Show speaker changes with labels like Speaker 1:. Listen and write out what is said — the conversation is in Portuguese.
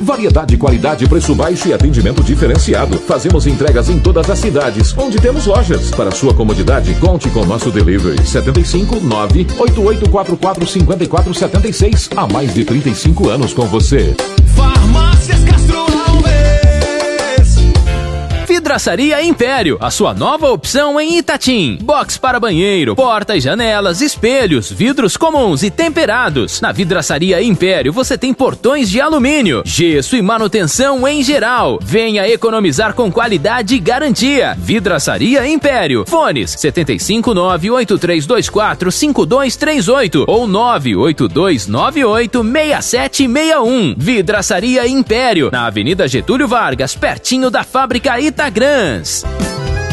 Speaker 1: Variedade, qualidade, preço baixo e atendimento diferenciado. Fazemos entregas em todas as cidades onde temos lojas. Para sua comodidade, conte com nosso delivery 75 98844 5476. Há mais de 35 anos com você.
Speaker 2: Farmácias Castro Alves.
Speaker 3: Vidraçaria Império, a sua nova opção em Itatim. Box para banheiro, portas, janelas, espelhos, vidros comuns e temperados. Na Vidraçaria Império você tem portões de alumínio, gesso e manutenção em geral. Venha economizar com qualidade e garantia. Vidraçaria Império. Fones 759-8324-5238 ou 98298-6761. Vidraçaria Império, na Avenida Getúlio Vargas, pertinho da Fábrica Itagrãs.